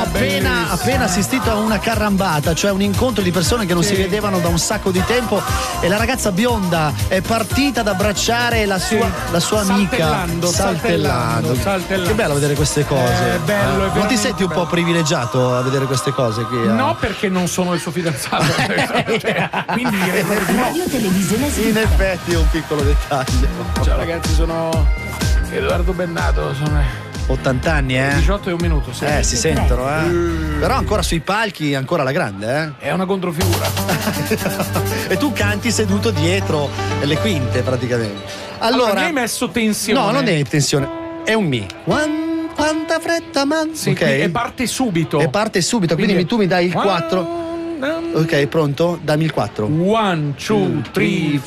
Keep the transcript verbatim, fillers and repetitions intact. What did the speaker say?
appena, appena assistito a una carrambata, cioè un incontro di persone che non sì. si vedevano da un sacco di tempo, e la ragazza bionda è partita ad abbracciare la sua, sì. la sua amica saltellando, saltellando, saltellando. Che bello vedere queste cose. È bello, è non ti senti un bello. po' privilegiato a vedere queste cose qui? Eh? No, perché non sono il suo fidanzato. Cioè, quindi direi Radio Televisione in effetti è un piccolo dettaglio. Ciao ragazzi, sono Edoardo Bennato, sono ottanta anni, eh? diciotto e un minuto, sì. Eh, si sentono, eh? Mm. Però ancora sui palchi, ancora alla grande, eh? È una controfigura. E tu canti seduto dietro le quinte, praticamente. Allora, allora mi hai messo tensione. No, non è tensione, è un mi. Quant, quanta fretta, man. Sì, okay. E parte subito. E parte subito, quindi, quindi tu mi dai il quattro. Ok, pronto? Dammi il quattro. One, two, three,